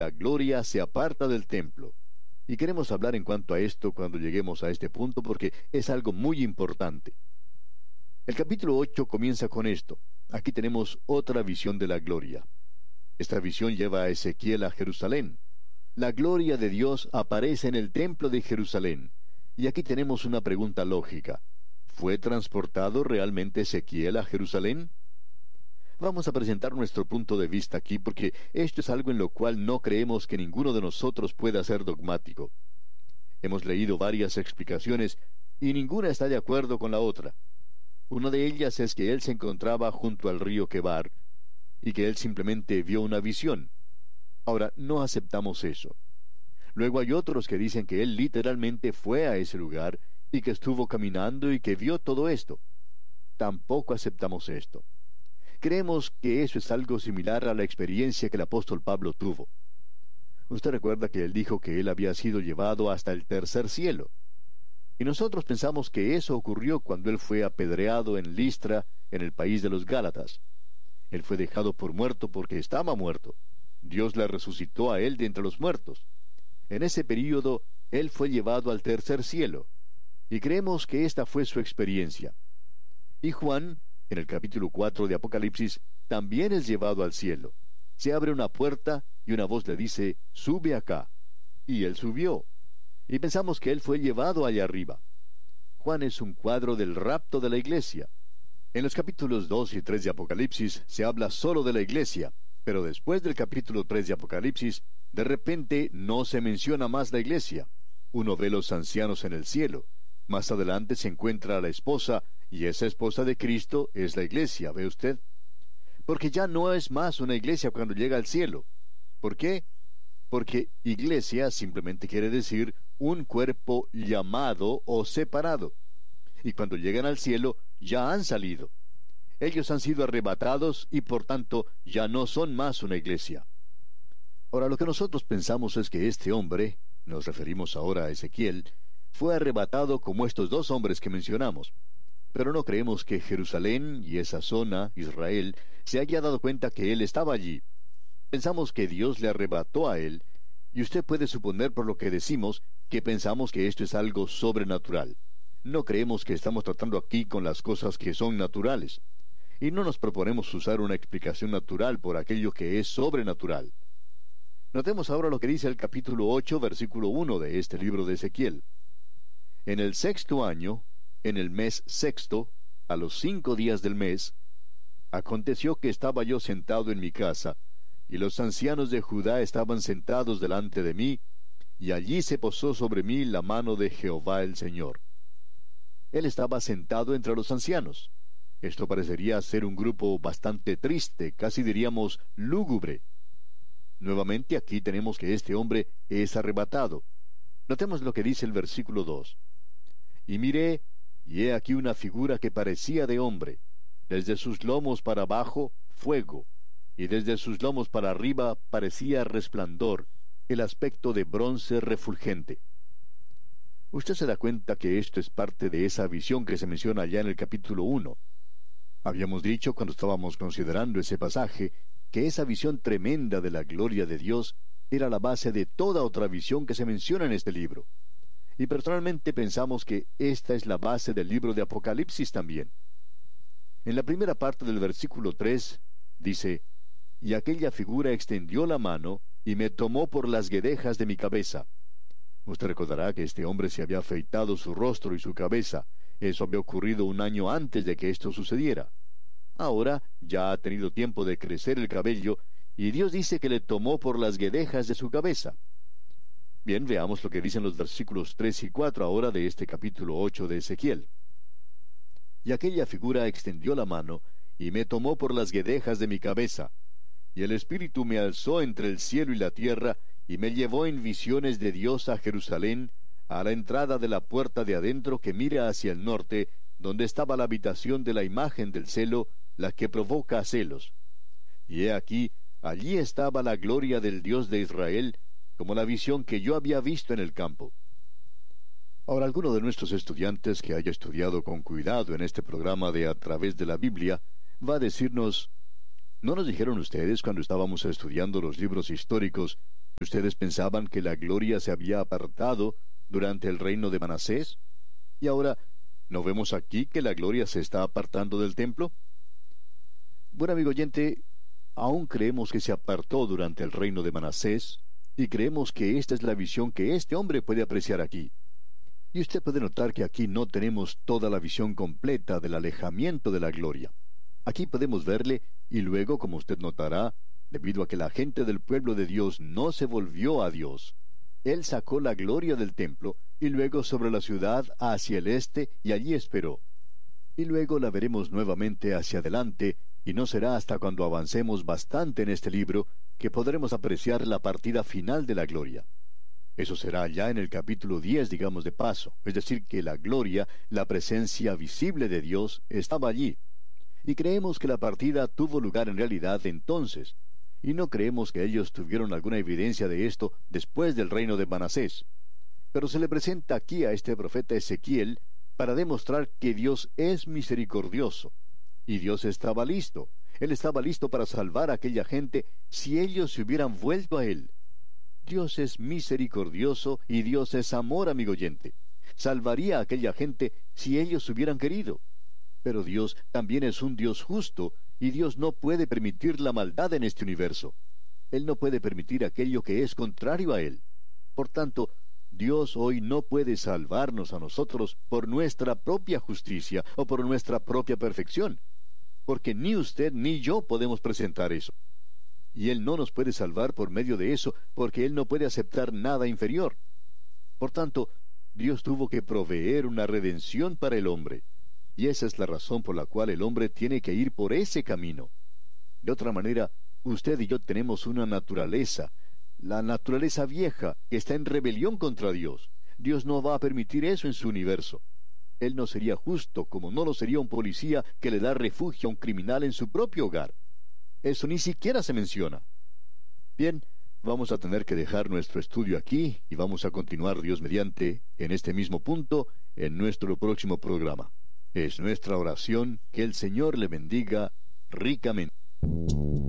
la gloria se aparta del templo. Y queremos hablar en cuanto a esto cuando lleguemos a este punto porque es algo muy importante. El capítulo 8 comienza con esto. Aquí tenemos otra visión de la gloria. Esta visión lleva a Ezequiel a Jerusalén. La gloria de Dios aparece en el templo de Jerusalén. Y aquí tenemos una pregunta lógica. ¿Fue transportado realmente Ezequiel a Jerusalén? Vamos a presentar nuestro punto de vista aquí porque esto es algo en lo cual no creemos que ninguno de nosotros pueda ser dogmático. Hemos leído varias explicaciones y ninguna está de acuerdo con la otra. Una de ellas es que él se encontraba junto al río Quebar y que él simplemente vio una visión. Ahora, no aceptamos eso. Luego hay otros que dicen que él literalmente fue a ese lugar y que estuvo caminando y que vio todo esto. Tampoco aceptamos esto. Creemos que eso es algo similar a la experiencia que el apóstol Pablo tuvo. Usted recuerda que él dijo que él había sido llevado hasta el tercer cielo. Y nosotros pensamos que eso ocurrió cuando él fue apedreado en Listra, en el país de los Gálatas. Él fue dejado por muerto porque estaba muerto. Dios le resucitó a él de entre los muertos. En ese período, él fue llevado al tercer cielo. Y creemos que esta fue su experiencia. Y Juan, en el capítulo 4 de Apocalipsis, también es llevado al cielo. Se abre una puerta y una voz le dice, «Sube acá». Y él subió. Y pensamos que él fue llevado allá arriba. Juan es un cuadro del rapto de la iglesia. En los capítulos 2 y 3 de Apocalipsis se habla solo de la iglesia, pero después del capítulo 3 de Apocalipsis, de repente no se menciona más la iglesia. Uno ve los ancianos en el cielo. Más adelante se encuentra a la esposa, y esa esposa de Cristo es la iglesia, ¿ve usted? Porque ya no es más una iglesia cuando llega al cielo. ¿Por qué? Porque iglesia simplemente quiere decir un cuerpo llamado o separado. Y cuando llegan al cielo, ya han salido. Ellos han sido arrebatados y por tanto ya no son más una iglesia. Ahora, lo que nosotros pensamos es que este hombre, nos referimos ahora a Ezequiel, fue arrebatado como estos dos hombres que mencionamos. Pero no creemos que Jerusalén y esa zona, Israel, se haya dado cuenta que él estaba allí. Pensamos que Dios le arrebató a él, y usted puede suponer por lo que decimos que pensamos que esto es algo sobrenatural. No creemos que estamos tratando aquí con las cosas que son naturales. Y no nos proponemos usar una explicación natural por aquello que es sobrenatural. Notemos ahora lo que dice el capítulo 8, versículo 1 de este libro de Ezequiel. En el 6º año, en el mes 6º, a los 5 días del mes, aconteció que estaba yo sentado en mi casa, y los ancianos de Judá estaban sentados delante de mí, y allí se posó sobre mí la mano de Jehová el Señor. Él estaba sentado entre los ancianos. Esto parecería ser un grupo bastante triste, casi diríamos lúgubre. Nuevamente aquí tenemos que este hombre es arrebatado. Notemos lo que dice el versículo 2. Y miré, y he aquí una figura que parecía de hombre, desde sus lomos para abajo, fuego, y desde sus lomos para arriba parecía resplandor, el aspecto de bronce refulgente. Usted se da cuenta que esto es parte de esa visión que se menciona allá en el capítulo 1. Habíamos dicho cuando estábamos considerando ese pasaje que esa visión tremenda de la gloria de Dios era la base de toda otra visión que se menciona en este libro. Y personalmente pensamos que esta es la base del libro de Apocalipsis también. En la primera parte del versículo 3 dice, «Y aquella figura extendió la mano y me tomó por las guedejas de mi cabeza». Usted recordará que este hombre se había afeitado su rostro y su cabeza. Eso había ocurrido un año antes de que esto sucediera. Ahora ya ha tenido tiempo de crecer el cabello, y Dios dice que le tomó por las guedejas de su cabeza. Bien, veamos lo que dicen los versículos 3 y 4 ahora de este capítulo 8 de Ezequiel. «Y aquella figura extendió la mano, y me tomó por las guedejas de mi cabeza, y el Espíritu me alzó entre el cielo y la tierra, y me llevó en visiones de Dios a Jerusalén, a la entrada de la puerta de adentro que mira hacia el norte, donde estaba la habitación de la imagen del celo, la que provoca celos. Y he aquí, allí estaba la gloria del Dios de Israel, como la visión que yo había visto en el campo». Ahora, alguno de nuestros estudiantes que haya estudiado con cuidado en este programa de A Través de la Biblia, va a decirnos, ¿no nos dijeron ustedes cuando estábamos estudiando los libros históricos ¿Ustedes pensaban que la gloria se había apartado durante el reino de Manasés? Y ahora, ¿no vemos aquí que la gloria se está apartando del templo? Bueno, amigo oyente, aún creemos que se apartó durante el reino de Manasés, y creemos que esta es la visión que este hombre puede apreciar aquí. Y usted puede notar que aquí no tenemos toda la visión completa del alejamiento de la gloria. Aquí podemos verle, y luego, como usted notará, debido a que la gente del pueblo de Dios no se volvió a Dios, Él sacó la gloria del templo, y luego sobre la ciudad hacia el este, y allí esperó. Y luego la veremos nuevamente hacia adelante, y no será hasta cuando avancemos bastante en este libro que podremos apreciar la partida final de la gloria. Eso será ya en el capítulo 10, digamos de paso, es decir, que la gloria, la presencia visible de Dios, estaba allí. Y creemos que la partida tuvo lugar en realidad entonces, y no creemos que ellos tuvieron alguna evidencia de esto después del reino de Manasés. Pero se le presenta aquí a este profeta Ezequiel para demostrar que Dios es misericordioso, y Dios estaba listo. Él estaba listo para salvar a aquella gente si ellos se hubieran vuelto a Él. Dios es misericordioso y Dios es amor, amigo oyente. Salvaría a aquella gente si ellos hubieran querido. Pero Dios también es un Dios justo, y Dios no puede permitir la maldad en este universo. Él no puede permitir aquello que es contrario a Él. Por tanto, Dios hoy no puede salvarnos a nosotros por nuestra propia justicia o por nuestra propia perfección, porque ni usted ni yo podemos presentar eso. Y Él no nos puede salvar por medio de eso, porque Él no puede aceptar nada inferior. Por tanto, Dios tuvo que proveer una redención para el hombre, y esa es la razón por la cual el hombre tiene que ir por ese camino. De otra manera, usted y yo tenemos una naturaleza, la naturaleza vieja, que está en rebelión contra Dios. Dios no va a permitir eso en su universo. Él no sería justo, como no lo sería un policía que le da refugio a un criminal en su propio hogar. Eso ni siquiera se menciona. Bien, vamos a tener que dejar nuestro estudio aquí y vamos a continuar, Dios mediante, en este mismo punto, en nuestro próximo programa. Es nuestra oración que el Señor le bendiga ricamente.